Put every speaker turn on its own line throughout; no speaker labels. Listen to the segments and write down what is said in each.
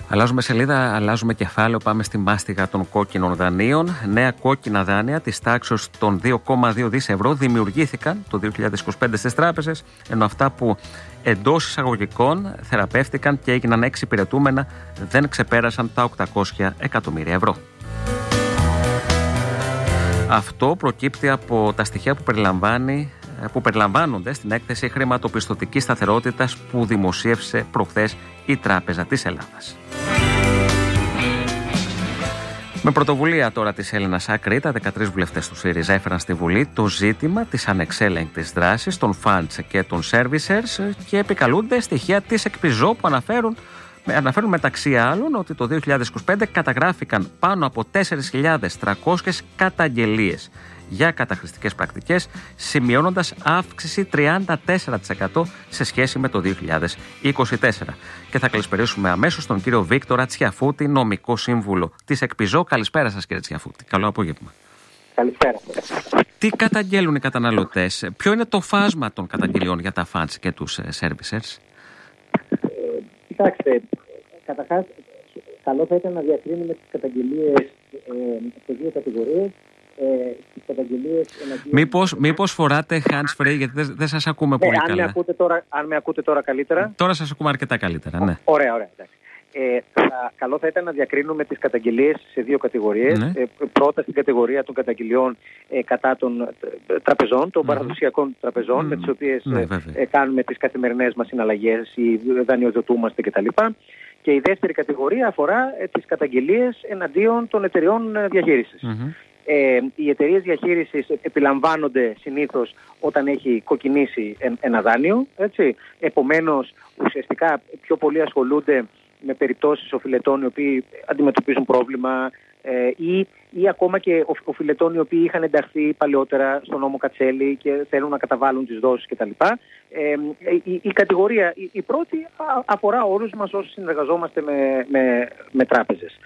Αλλάζουμε σελίδα, αλλάζουμε κεφάλαιο, πάμε στη μάστιγα των κόκκινων δανείων. Νέα κόκκινα δάνεια της τάξης των 2,2 δις ευρώ δημιουργήθηκαν το 2025 στις τράπεζες, ενώ αυτά που εντός εισαγωγικών θεραπεύτηκαν και έγιναν εξυπηρετούμενα δεν ξεπέρασαν τα 800 εκατομμύρια ευρώ. Αυτό προκύπτει από τα στοιχεία που περιλαμβάνονται στην έκθεση χρηματοπιστωτικής σταθερότητας που δημοσίευσε προχθές η Τράπεζα της Ελλάδας. Με πρωτοβουλία τώρα της Έλληνας Άκρη, τα 13 βουλευτές του ΣΥΡΙΖΑ έφεραν στη Βουλή το ζήτημα της ανεξέλεγκτης δράσης των funds και των servicers και επικαλούνται στοιχεία της ΕΚΠΙΖΟ που αναφέρουν μεταξύ άλλων ότι το 2025 καταγράφηκαν πάνω από 4.300 καταγγελίες για καταχρηστικές πρακτικές, σημειώνοντας αύξηση 34% σε σχέση με το 2024. Και θα καλησπερίσουμε αμέσως τον κύριο Βίκτορα Τσιαφούτη, νομικό σύμβουλο της ΕΚΠΙΖΟ. Καλησπέρα σας, κύριε Τσιαφούτη. Καλό απόγευμα.
Καλησπέρα.
Τι καταγγέλουν οι καταναλωτές, ποιο είναι το φάσμα των καταγγελιών για τα funds και τους servicers?
Κοιτάξτε, καταρχάς, καλό θα ήταν να διακρίνουμε τις καταγγελίες σε δύο κατηγορίες.
Μήπως φοράτε hands-free, γιατί δεν σας ακούμε πολύ καλά.
Αν με ακούτε τώρα καλύτερα.
Τώρα σας ακούμε αρκετά καλύτερα, ναι.
Ωραία. Καλό θα ήταν να διακρίνουμε τις καταγγελίες σε δύο κατηγορίες.
Ναι.
Πρώτα στην κατηγορία των καταγγελιών κατά των τραπεζών, των παραδοσιακών τραπεζών, με τις οποίες κάνουμε τις καθημερινές μας συναλλαγές ή δανειοδοτούμαστε κτλ. Και η δεύτερη κατηγορία αφορά τις καταγγελίες εναντίον των εταιριών διαχείρισης. Οι εταιρείες διαχείρισης επιλαμβάνονται συνήθως όταν έχει κοκκινήσει ένα δάνειο. Έτσι. Επομένως, ουσιαστικά πιο πολύ ασχολούνται με περιπτώσεις οφειλετών οι οποίοι αντιμετωπίζουν πρόβλημα ή ακόμα και οφειλετών οι οποίοι είχαν ενταχθεί παλαιότερα στον νόμο Κατσέλη και θέλουν να καταβάλουν τις δόσεις κτλ. Η κατηγορία, η πρώτη, αφορά όλους μας όσοι συνεργαζόμαστε με τράπεζες.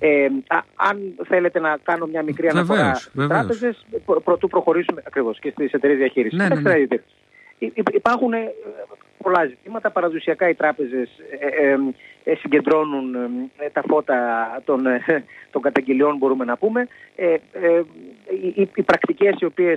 Αν θέλετε να κάνω μια μικρή αναφορά στις τράπεζες, πρωτού προχωρήσουμε ακριβώς και στις εταιρείες διαχείρισης.
Ναι.
Υπάρχουν πολλά ζητήματα. Παραδοσιακά οι τράπεζες συγκεντρώνουν τα φώτα των καταγγελιών, μπορούμε να πούμε. Οι πρακτικές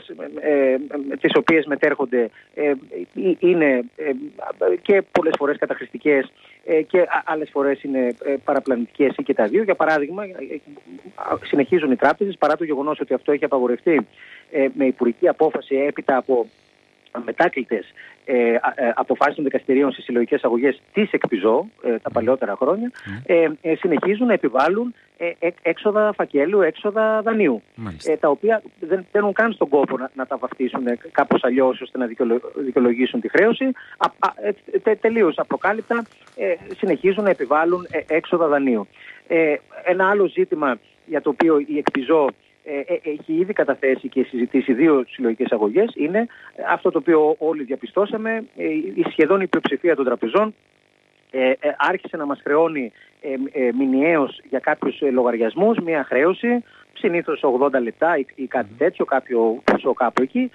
τις οποίες μετέρχονται είναι και πολλές φορές καταχρηστικές και άλλες φορές είναι παραπλανητικές ή και τα δύο. Για παράδειγμα, συνεχίζουν οι τράπεζες, παρά το γεγονός ότι αυτό έχει απαγορευτεί με υπουργική απόφαση έπειτα από μετάκλητες αποφάσεις των δικαστηρίων στις συλλογικές αγωγές της ΕΚΠΙΖΟ τα παλαιότερα χρόνια, συνεχίζουν να επιβάλλουν έξοδα φακέλου, έξοδα δανείου, τα οποία δεν παίρνουν καν στον κόπο να τα βαφτίσουν κάπως αλλιώς ώστε να δικαιολογήσουν τη χρέωση. Τελείως απροκάλυπτα συνεχίζουν να επιβάλλουν έξοδα δανείου. Ένα άλλο ζήτημα για το οποίο η ΕΚΠΙΖΟ έχει ήδη καταθέσει και συζητήσει δύο συλλογικές αγωγές είναι αυτό το οποίο όλοι διαπιστώσαμε. Σχεδόν η πλειοψηφία των τραπεζών άρχισε να μας χρεώνει μηνιαίως για κάποιους λογαριασμούς μια χρέωση, συνήθως 80 λεπτά ή κάτι τέτοιο, κάποιο ποσό κάπου εκεί,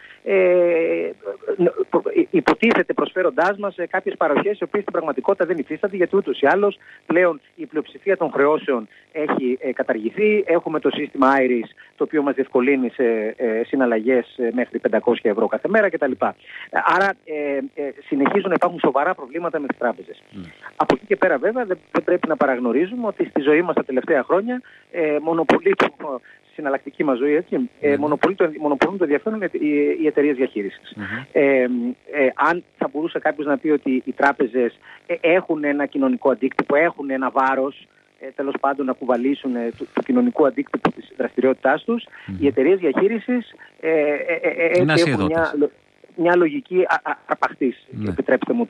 υποτίθεται προσφέροντάς μας κάποιες παροχές οι οποίες στην πραγματικότητα δεν υφίστανται, γιατί ούτως ή άλλως πλέον η πλειοψηφία των χρεώσεων έχει καταργηθεί. Έχουμε το σύστημα IRIS, το οποίο μας διευκολύνει σε συναλλαγές μέχρι 500 ευρώ κάθε μέρα κτλ. Άρα συνεχίζουν να υπάρχουν σοβαρά προβλήματα με τις τράπεζες. Από εκεί και πέρα βέβαια δεν πρέπει να παραγνωρίζουμε ότι στη ζωή μας τα τελευταία χρόνια μονοπολεί συναλλακτική μας ζωή, έτσι, μονοπολούν το ενδιαφέρον οι εταιρείες διαχείρισης. Αν θα μπορούσε κάποιος να πει ότι οι τράπεζες έχουν ένα κοινωνικό αντίκτυπο, έχουν ένα βάρος, τέλος πάντων να κουβαλήσουν του κοινωνικού αντίκτυπου της δραστηριότητάς τους, οι εταιρείες διαχείρισης έχουν μια λογική αρπαχτής, επιτρέψτε μου